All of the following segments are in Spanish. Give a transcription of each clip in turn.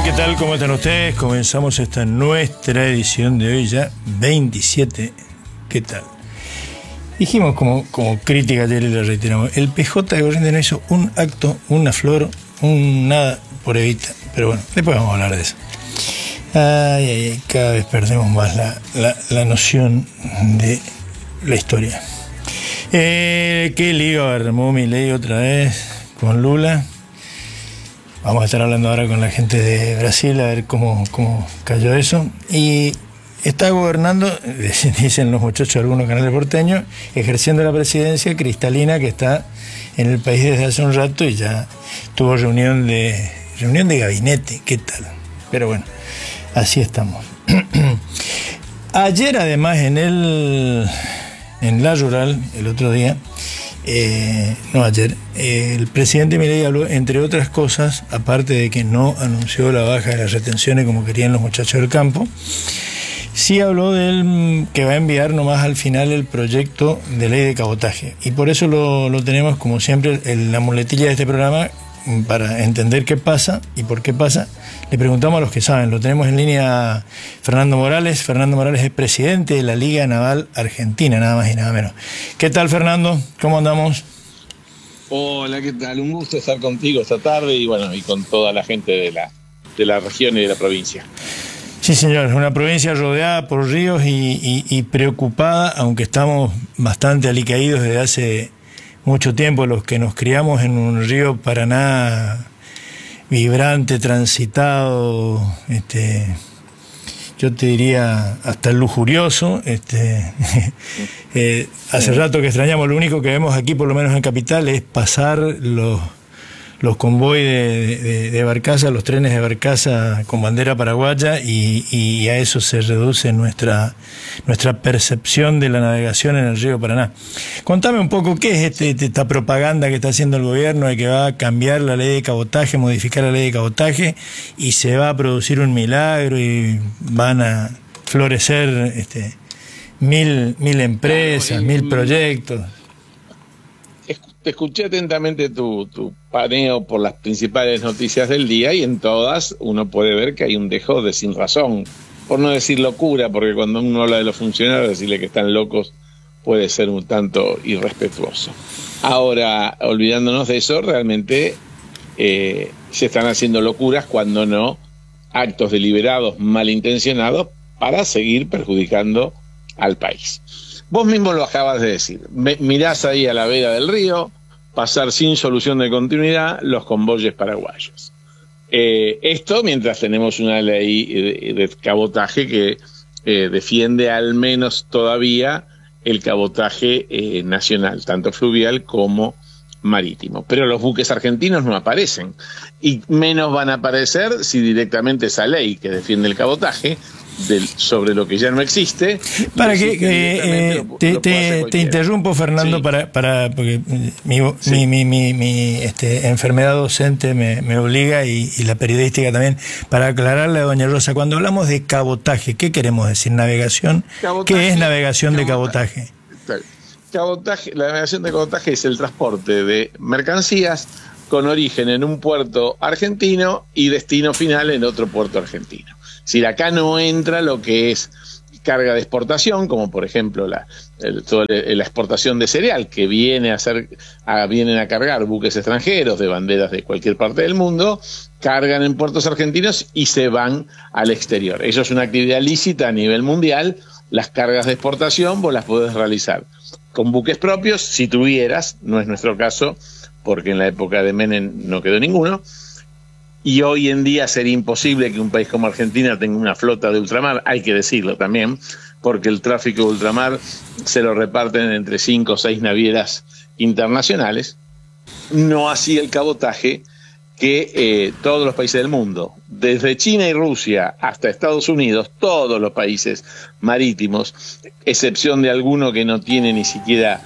¿qué tal? ¿Cómo están ustedes? Comenzamos esta nuestra edición de hoy ya, 27. ¿Qué tal? Dijimos como crítica ayer y la reiteramos, el PJ de Corrientes no hizo un acto, una flor, un nada por Evita. Pero bueno, después vamos a hablar de eso. Ay, cada vez perdemos más la noción de la historia. ¿Qué lío armó Milei otra vez con Lula? Vamos a estar hablando ahora con la gente de Brasil a ver cómo cayó eso. Y está gobernando, dicen los muchachos de algunos canales porteños, ejerciendo la presidencia Cristalina, que está en el país desde hace un rato y ya tuvo reunión de gabinete. ¿Qué tal? Pero bueno, así estamos. Ayer además en La Rural, el otro día, el presidente Milei habló, entre otras cosas, aparte de que no anunció la baja de las retenciones como querían los muchachos del campo, sí habló del que va a enviar nomás al final el proyecto de ley de cabotaje. Y por eso lo tenemos, como siempre, en la muletilla de este programa, para entender qué pasa y por qué pasa. Le preguntamos a los que saben. Lo tenemos en línea Fernando Morales. Fernando Morales es presidente de la Liga Naval Argentina, nada más y nada menos. ¿Qué tal, Fernando? ¿Cómo andamos? Hola, ¿qué tal? Un gusto estar contigo esta tarde y bueno, y con toda la gente de la región y de la provincia. Sí, señor, una provincia rodeada por ríos y preocupada, aunque estamos bastante alicaídos desde hace mucho tiempo, los que nos criamos en un río Paraná vibrante, transitado, yo te diría hasta lujurioso. Hace rato que extrañamos, lo único que vemos aquí, por lo menos en Capital, es pasar los convoys de barcaza, los trenes de barcaza con bandera paraguaya, y a eso se reduce nuestra percepción de la navegación en el río Paraná. Contame un poco qué es esta propaganda que está haciendo el gobierno de que va a cambiar la ley de cabotaje, modificar la ley de cabotaje, y se va a producir un milagro y van a florecer mil empresas, 1000 proyectos. Te escuché atentamente tu paneo por las principales noticias del día y en todas uno puede ver que hay un dejo de sin razón, por no decir locura, porque cuando uno habla de los funcionarios, decirle que están locos puede ser un tanto irrespetuoso. Ahora, olvidándonos de eso, realmente se están haciendo locuras, cuando no actos deliberados, malintencionados, para seguir perjudicando al país. Vos mismo lo acabas de decir. Mirás ahí a la vera del río pasar sin solución de continuidad los convoyes paraguayos. Esto mientras tenemos una ley de cabotaje que defiende al menos todavía el cabotaje nacional, tanto fluvial como marítimo. Pero los buques argentinos no aparecen, y menos van a aparecer si directamente esa ley que defiende el cabotaje sobre lo que ya no existe. Para que te interrumpo, Fernando, sí. Porque mi enfermedad docente me obliga, y la periodística también, para aclararle a doña Rosa, cuando hablamos de cabotaje, ¿qué queremos decir? ¿Navegación? ¿Qué es navegación de cabotaje? La navegación de cabotaje es el transporte de mercancías con origen en un puerto argentino y destino final en otro puerto argentino. Si acá no entra lo que es carga de exportación, como por ejemplo la exportación de cereal, que vienen a cargar buques extranjeros de banderas de cualquier parte del mundo, cargan en puertos argentinos y se van al exterior. Eso es una actividad lícita a nivel mundial. Las cargas de exportación vos las podés realizar con buques propios, si tuvieras, no es nuestro caso, porque en la época de Menem no quedó ninguno. Y hoy en día sería imposible que un país como Argentina tenga una flota de ultramar, hay que decirlo también, porque el tráfico de ultramar se lo reparten entre 5 o 6 navieras internacionales. No así el cabotaje, que todos los países del mundo, desde China y Rusia hasta Estados Unidos, todos los países marítimos, excepción de alguno que no tiene ni siquiera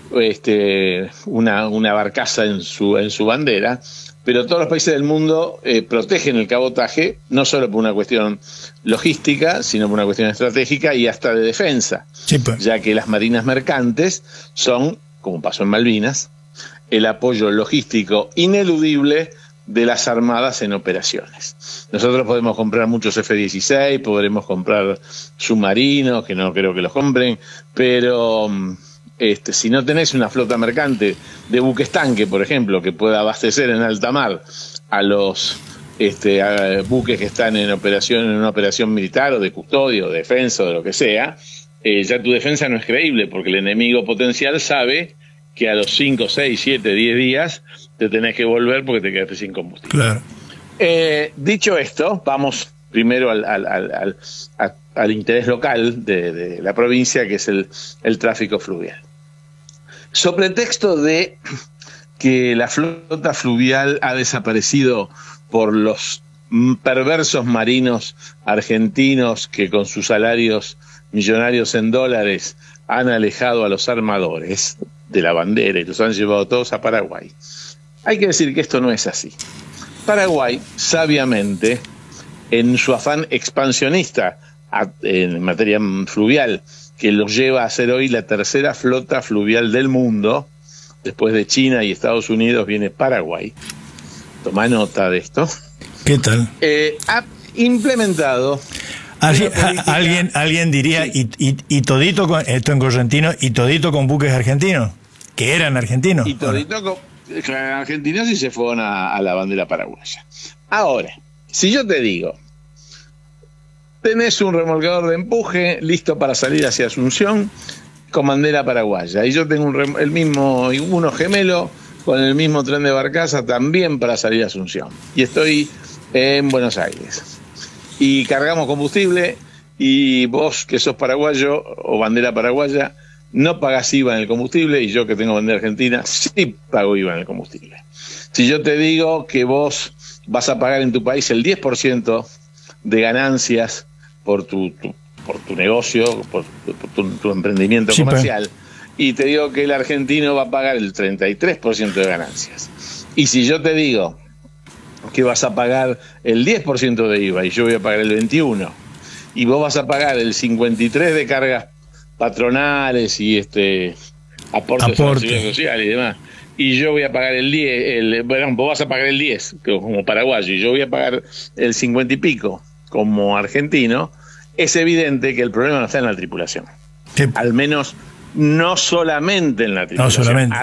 una barcaza en su bandera, pero todos los países del mundo protegen el cabotaje, no solo por una cuestión logística, sino por una cuestión estratégica y hasta de defensa, sí, pues. Ya que las marinas mercantes son, como pasó en Malvinas, el apoyo logístico ineludible de las armadas en operaciones. Nosotros podemos comprar muchos F-16, podremos comprar submarinos, que no creo que los compren, pero si no tenés una flota mercante de buques tanque, por ejemplo, que pueda abastecer en alta mar a los a buques que están en una operación militar o de custodia o de defensa o de lo que sea, ya tu defensa no es creíble, porque el enemigo potencial sabe que a los 5, 6, 7, 10 días te tenés que volver porque te quedaste sin combustible. Claro. Dicho esto, vamos primero al interés local de la provincia, que es el tráfico fluvial. Sobre texto de que la flota fluvial ha desaparecido por los perversos marinos argentinos que con sus salarios millonarios en dólares han alejado a los armadores de la bandera y los han llevado todos a Paraguay. Hay que decir que esto no es así. Paraguay, sabiamente, en su afán expansionista en materia fluvial, que los lleva a ser hoy la tercera flota fluvial del mundo, después de China y Estados Unidos viene Paraguay. Toma nota de esto. ¿Qué tal? Ha implementado... Alguien diría, sí. y todito con esto en correntino, y todito con buques argentinos, que eran argentinos. Y todito con argentinos y se fueron a la bandera paraguaya. Ahora, si yo te digo, tenés un remolcador de empuje listo para salir hacia Asunción con bandera paraguaya, y yo tengo uno gemelo con el mismo tren de barcaza también para salir a Asunción, y estoy en Buenos Aires. Y cargamos combustible, y vos que sos paraguayo o bandera paraguaya no pagás IVA en el combustible, y yo que tengo bandera argentina sí pago IVA en el combustible. Si yo te digo que vos vas a pagar en tu país el 10% de ganancias por tu negocio, por tu emprendimiento comercial, y te digo que el argentino va a pagar el 33% de ganancias, y si yo te digo que vas a pagar el 10% de IVA y yo voy a pagar el 21%, y vos vas a pagar el 53% de cargas patronales y aportes a la seguridad social y demás, y yo voy a pagar el 10%, vos vas a pagar el 10% como paraguayo y yo voy a pagar el 50 y pico como argentino, es evidente que el problema no está en la tripulación. Sí. Al menos no solamente en la tripulación. No solamente.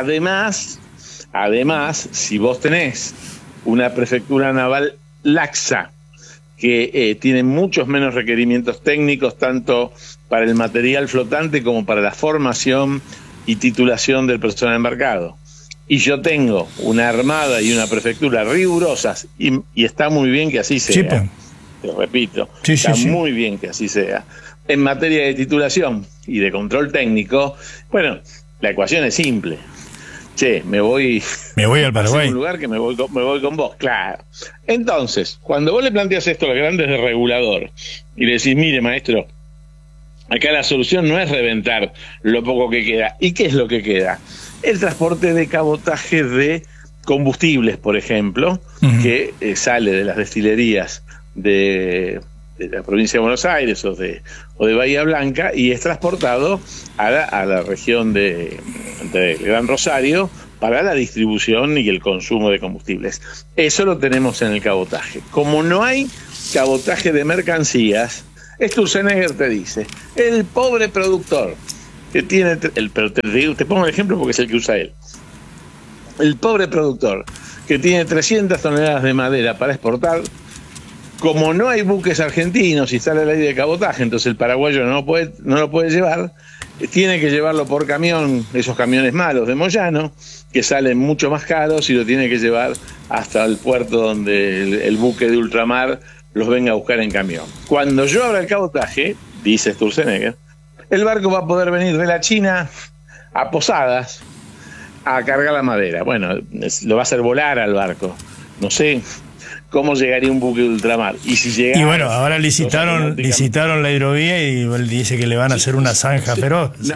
Además, si vos tenés una prefectura naval laxa, que tiene muchos menos requerimientos técnicos, tanto para el material flotante como para la formación y titulación del personal embarcado. Y yo tengo una armada y una prefectura rigurosas, y está muy bien que así sea. Sí, te lo repito, está muy bien que así sea. En materia de titulación y de control técnico, bueno, la ecuación es simple. Che, me voy al Paraguay. Un lugar que me voy con vos, claro. Entonces, cuando vos le planteas esto a los grandes de regulador y le decís, mire, maestro, acá la solución no es reventar lo poco que queda. ¿Y qué es lo que queda? El transporte de cabotaje de combustibles, por ejemplo, que sale de las destilerías de la provincia de Buenos Aires o de Bahía Blanca y es transportado a la región de Gran Rosario para la distribución y el consumo de combustibles. Eso lo tenemos en el cabotaje. Como no hay cabotaje de mercancías, Sturzenegger te dice, el pobre productor que tiene, pero te pongo el ejemplo porque es el que usa él, el pobre productor que tiene 300 toneladas de madera para exportar, como no hay buques argentinos y está la ley de cabotaje, entonces el paraguayo no lo puede llevar, tiene que llevarlo por camión, esos camiones malos de Moyano, que salen mucho más caros, y lo tiene que llevar hasta el puerto donde el buque de ultramar los venga a buscar en camión. Cuando yo abra el cabotaje, dice Sturzenegger, el barco va a poder venir de la China a Posadas a cargar la madera. Bueno, lo va a hacer volar al barco. No sé cómo llegaría un buque de ultramar. Y si llega. Y bueno, ahora licitaron la hidrovía y él dice que le van a hacer una zanja feroz. No,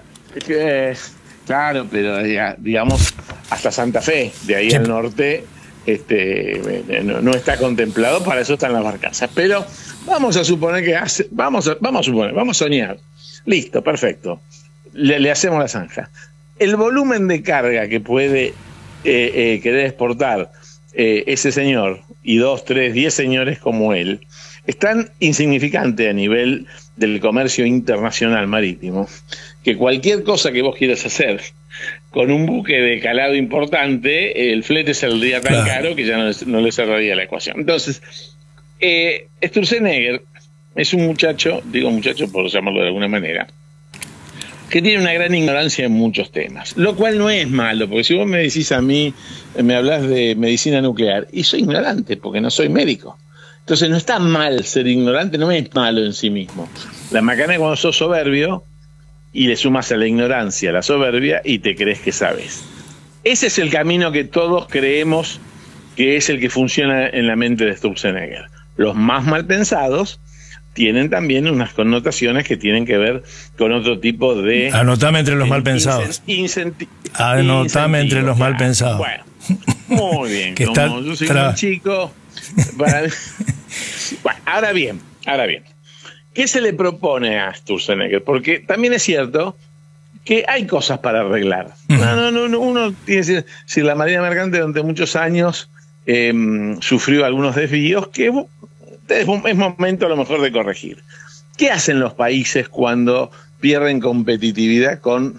claro, pero digamos hasta Santa Fe, de ahí al norte, no está contemplado, para eso están las barcazas. Pero vamos a suponer que vamos a soñar. Listo, perfecto. Le hacemos la zanja. El volumen de carga que puede querer exportar ese señor y 2, 3, 10 señores como él, es tan insignificante a nivel del comercio internacional marítimo que cualquier cosa que vos quieras hacer con un buque de calado importante, el flete saldría tan caro que ya no le cerraría la ecuación. Entonces, Sturzenegger es un muchacho, digo muchacho por llamarlo de alguna manera, que tiene una gran ignorancia en muchos temas, lo cual no es malo, porque si vos me decís a mí, me hablas de medicina nuclear, y soy ignorante porque no soy médico. Entonces no está mal ser ignorante, no es malo en sí mismo. La macana es cuando sos soberbio y le sumas a la ignorancia la soberbia y te crees que sabes. Ese es el camino que todos creemos que es el que funciona en la mente de Sturzenegger. Los más mal pensados tienen también unas connotaciones que tienen que ver con otro tipo de... Anotame entre los mal pensados. Anotame entre los mal pensados. Bueno, muy bien. Que como yo soy un chico... Bueno, ahora bien, ¿qué se le propone a Sturzenegger? Porque también es cierto que hay cosas para arreglar. No, uno tiene que decir, si la marina mercante durante muchos años sufrió algunos desvíos que es momento a lo mejor de corregir. ¿Qué hacen los países cuando pierden competitividad con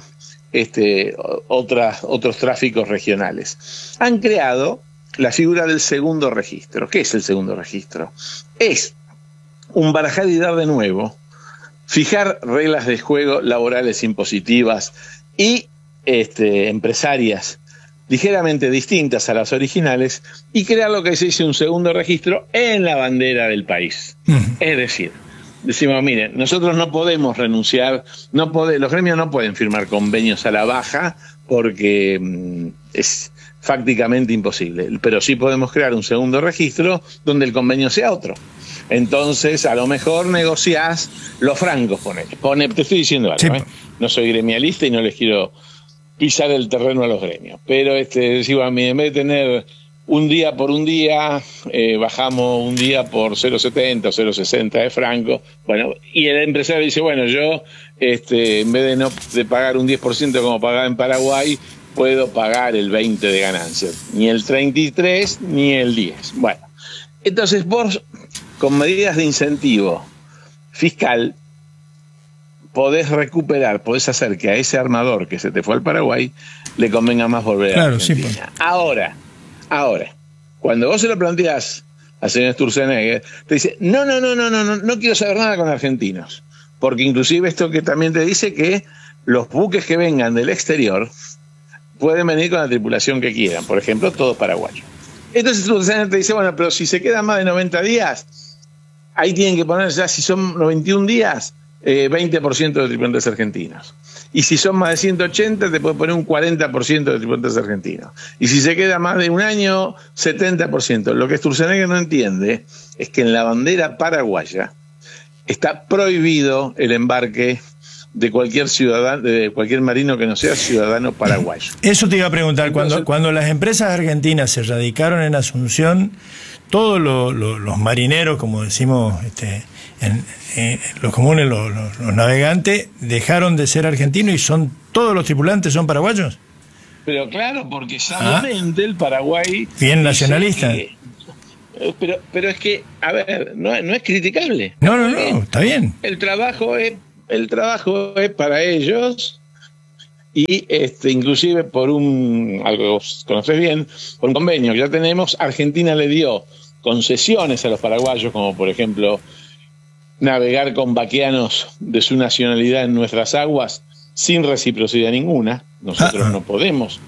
otros tráficos regionales? Han creado la figura del segundo registro. ¿Qué es el segundo registro? Es un barajar y dar de nuevo, fijar reglas de juego laborales impositivas y empresarias ligeramente distintas a las originales y crear lo que se dice un segundo registro en la bandera del país. Es decir, decimos, miren, nosotros no podemos renunciar, los gremios no pueden firmar convenios a la baja porque es fácticamente imposible, pero sí podemos crear un segundo registro donde el convenio sea otro. Entonces, a lo mejor negociás los francos, te estoy diciendo algo, sí. No soy gremialista y no les quiero pisar el terreno a los gremios, pero decimos, a mí, en vez de tener un día por un día, bajamos un día por 0,70 o 0,60 de franco, bueno, y el empresario dice, bueno, yo, en vez de pagar un 10% como pagaba en Paraguay, puedo pagar el 20% de ganancia, ni el 33 ni el 10. Bueno, entonces vos, con medidas de incentivo fiscal, podés hacer que a ese armador que se te fue al Paraguay le convenga más volver a Argentina. Sí, Ahora, cuando vos se lo planteás al señor Sturzenegger, te dice, no quiero saber nada con argentinos, porque inclusive esto que también te dice que los buques que vengan del exterior pueden venir con la tripulación que quieran, por ejemplo, todos paraguayos. Entonces Sturzenegger te dice, bueno, pero si se quedan más de 90 días, ahí tienen que poner ya, si son 91 días, 20% de tripulantes argentinos. Y si son más de 180, te puede poner un 40% de tripulantes argentinos. Y si se queda más de un año, 70%. Lo que Sturzenegger no entiende es que en la bandera paraguaya está prohibido el embarque de cualquier ciudadano, de cualquier marino que no sea ciudadano paraguayo. Eso te iba a preguntar. Entonces, cuando las empresas argentinas se radicaron en Asunción, todos los marineros, como decimos los comunes, los navegantes, dejaron de ser argentinos y todos los tripulantes son paraguayos. Pero claro, porque sabiamente el Paraguay... Bien nacionalista. Pero es que, a ver, no es criticable. No, está bien. El trabajo es para ellos y inclusive por algo que vos conocés bien, por un convenio que ya tenemos, Argentina le dio concesiones a los paraguayos, como por ejemplo navegar con vaqueanos de su nacionalidad en nuestras aguas sin reciprocidad ninguna. Nosotros no podemos.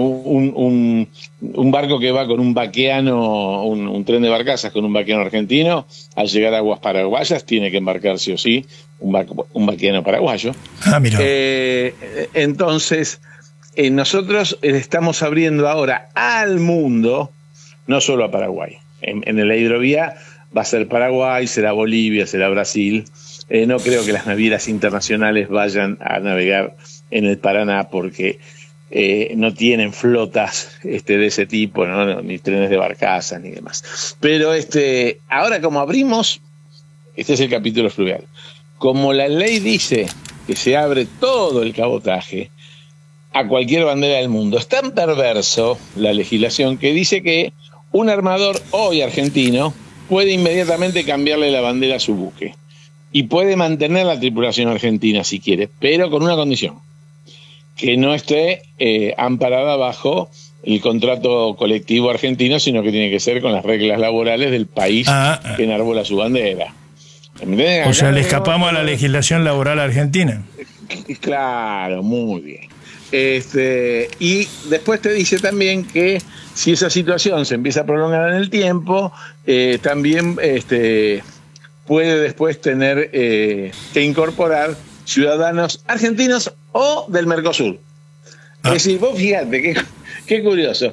Un barco que va con un vaqueano, un tren de barcazas con un vaqueano argentino, al llegar a aguas paraguayas tiene que embarcar sí o sí un vaqueano paraguayo. Mira. Entonces, nosotros estamos abriendo ahora al mundo, no solo a Paraguay. En la hidrovía va a ser Paraguay, será Bolivia, será Brasil. No creo que las navieras internacionales vayan a navegar en el Paraná porque no tienen flotas de ese tipo, ¿no? Ni trenes de barcazas ni demás. Pero ahora como abrimos, este es el capítulo fluvial. Como la ley dice que se abre todo el cabotaje a cualquier bandera del mundo, es tan perverso la legislación que dice que Un armador hoy argentino puede inmediatamente cambiarle la bandera a su buque y puede mantener la tripulación argentina si quiere, pero con una condición: que no esté amparada bajo el contrato colectivo argentino, sino que tiene que ser con las reglas laborales del país que enarbola su bandera. O sea, le escapamos a la legislación laboral argentina. Claro, muy bien. Y después te dice también que si esa situación se empieza a prolongar en el tiempo, también puede después tener que incorporar ciudadanos argentinos o del Mercosur. Es decir, vos fíjate, qué curioso.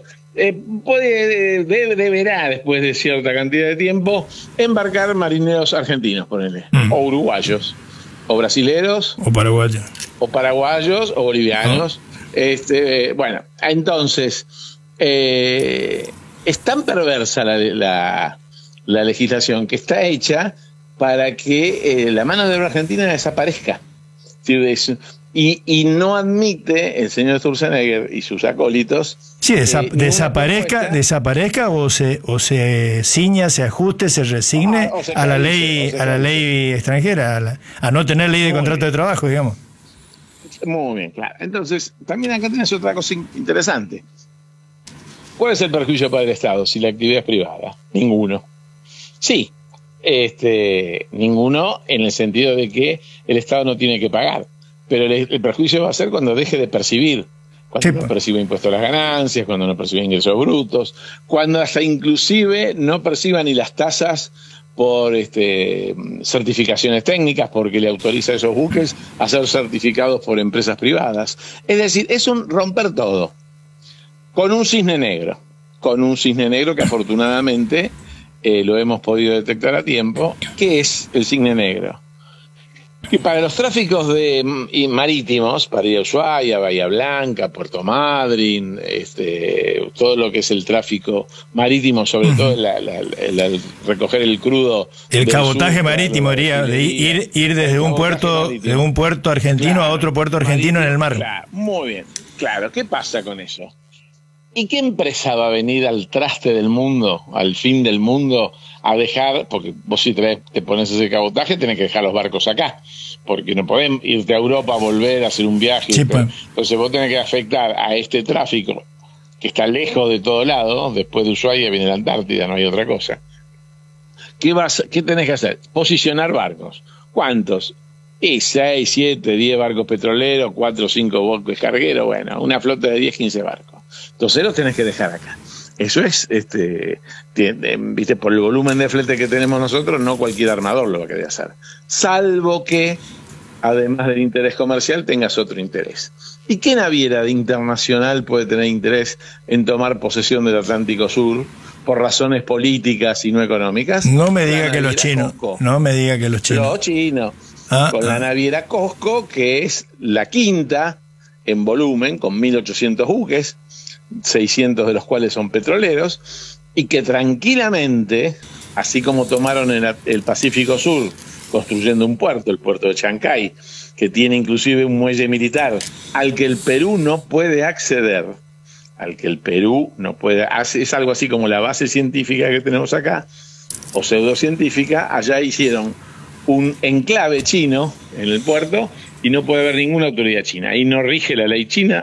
Deberá, después de cierta cantidad de tiempo, embarcar marineros argentinos, ponele, o uruguayos, o brasileros, o paraguayos, o bolivianos. Bueno, entonces, es tan perversa la legislación que está hecha para que la mano de obra argentina desaparezca. Y no admite el señor Sturzenegger y sus acólitos. Sí, desaparezca o se ciña, se ajuste, se resigne a la ley extranjera, a no tener ley de contrato de trabajo, digamos. Muy bien, claro. Entonces, también acá tienes otra cosa interesante. ¿Cuál es el perjuicio para el Estado si la actividad es privada? Ninguno. Sí, ninguno en el sentido de que el Estado no tiene que pagar. Pero el perjuicio va a ser cuando deje de percibir, cuando no perciba impuesto a las ganancias, cuando no perciba ingresos brutos, cuando hasta inclusive no perciba ni las tasas por certificaciones técnicas, porque le autoriza a esos buques a ser certificados por empresas privadas. Es decir, es un romper todo, con un cisne negro que afortunadamente lo hemos podido detectar a tiempo. ¿Qué es el cisne negro? Que para los tráficos marítimos, para ir a Ushuaia, Bahía Blanca, Puerto Madryn, todo lo que es el tráfico marítimo, sobre todo el recoger el crudo. El cabotaje marítimo, ir desde un puerto argentino a otro puerto argentino en el mar. Claro, muy bien, claro. ¿Qué pasa con eso? ¿Y qué empresa va a venir al traste del mundo, al fin del mundo, a dejar? Porque vos si te pones ese cabotaje, tenés que dejar los barcos acá, porque no podés irte a Europa, volver a hacer un viaje. Sí, pues. Entonces vos tenés que afectar a este tráfico, que está lejos de todo lado. Después de Ushuaia viene la Antártida, no hay otra cosa. ¿Qué tenés que hacer? Posicionar barcos. ¿Cuántos? 6, 7, 10 barcos petroleros, 4 o 5 buques cargueros, bueno, una flota de 10, 15 barcos. Entonces los tenés que dejar acá. Eso es, viste, por el volumen de flete que tenemos nosotros, no cualquier armador lo va a querer hacer. Salvo que, además del interés comercial, tengas otro interés. ¿Y qué naviera internacional puede tener interés en tomar posesión del Atlántico Sur por razones políticas y no económicas? No me diga que los chinos. No me diga que los chinos. Los chinos. Con la naviera Cosco, que es la quinta en volumen, con 1.800 buques, 600 de los cuales son petroleros, y que tranquilamente, así como tomaron el Pacífico Sur, construyendo un puerto, el puerto de Chancay, que tiene inclusive un muelle militar, al que el Perú no puede acceder, es algo así como la base científica que tenemos acá, o pseudocientífica. Allá hicieron un enclave chino en el puerto y no puede haber ninguna autoridad china. Ahí no rige la ley china,